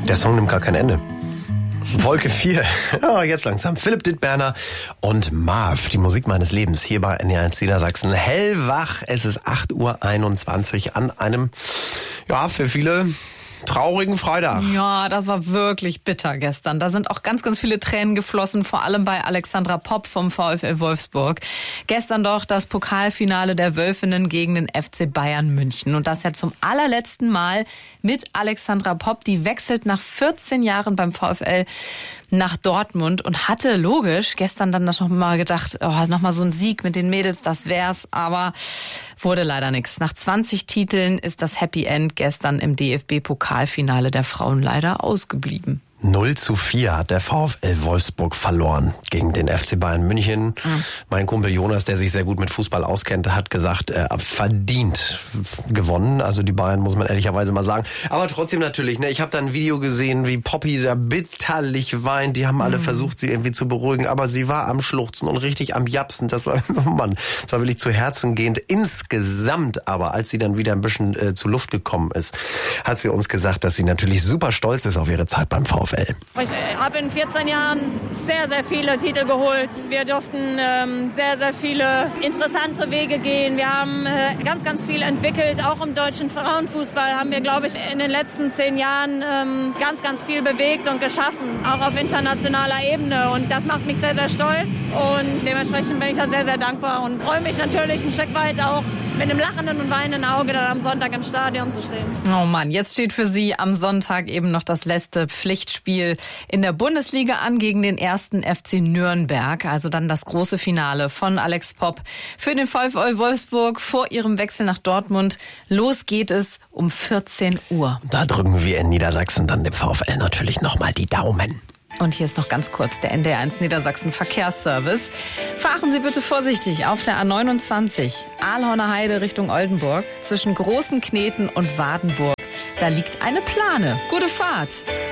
Der Song nimmt gar kein Ende. Wolke 4, ja, jetzt langsam. Philipp Dittberner und Marv, die Musik meines Lebens, hier bei NDR1 Niedersachsen. Hellwach, es ist 8:21 Uhr an einem, ja, für viele traurigen Freitag. Ja, das war wirklich bitter gestern. Da sind auch ganz, ganz viele Tränen geflossen, vor allem bei Alexandra Popp vom VfL Wolfsburg. Gestern doch das Pokalfinale der Wölfinnen gegen den FC Bayern München. Und das ja zum allerletzten Mal mit Alexandra Popp. Die wechselt nach 14 Jahren beim VfL nach Dortmund und hatte logisch gestern dann noch mal gedacht, oh, noch mal so ein Sieg mit den Mädels, das wär's, aber wurde leider nichts. Nach 20 Titeln ist das Happy End gestern im DFB-Pokalfinale der Frauen leider ausgeblieben. 0:4 hat der VfL Wolfsburg verloren gegen den FC Bayern München. Mein Kumpel Jonas, der sich sehr gut mit Fußball auskennt, hat gesagt, verdient gewonnen. Also die Bayern, muss man ehrlicherweise mal sagen. Aber trotzdem natürlich, ne? Ich habe da ein Video gesehen, wie Poppy da bitterlich weint. Die haben alle versucht, sie irgendwie zu beruhigen. Aber sie war am Schluchzen und richtig am Japsen. Das war, oh Mann, das war wirklich zu Herzen gehend. Insgesamt aber, als sie dann wieder ein bisschen zu Luft gekommen ist, hat sie uns gesagt, dass sie natürlich super stolz ist auf ihre Zeit beim VfL. Ich habe in 14 Jahren sehr, sehr viele Titel geholt. Wir durften sehr, sehr viele interessante Wege gehen. Wir haben ganz, ganz viel entwickelt. Auch im deutschen Frauenfußball haben wir, glaube ich, in den letzten 10 Jahren ganz, ganz viel bewegt und geschaffen. Auch auf internationaler Ebene. Und das macht mich sehr, sehr stolz. Und dementsprechend bin ich da sehr, sehr dankbar und freue mich natürlich ein Stück weit auch mit einem lachenden und weinenden Auge dann am Sonntag im Stadion zu stehen. Oh Mann, jetzt steht für Sie am Sonntag eben noch das letzte Pflichtspiel in der Bundesliga an gegen den 1. FC Nürnberg. Also dann das große Finale von Alex Popp für den VfL Wolfsburg vor ihrem Wechsel nach Dortmund. Los geht es um 14 Uhr. Da drücken wir in Niedersachsen dann dem VfL natürlich nochmal die Daumen. Und hier ist noch ganz kurz der NDR1 Niedersachsen Verkehrsservice. Fahren Sie bitte vorsichtig auf der A29 Ahlhorner Heide Richtung Oldenburg zwischen Großen Kneten und Wadenburg. Da liegt eine Plane. Gute Fahrt!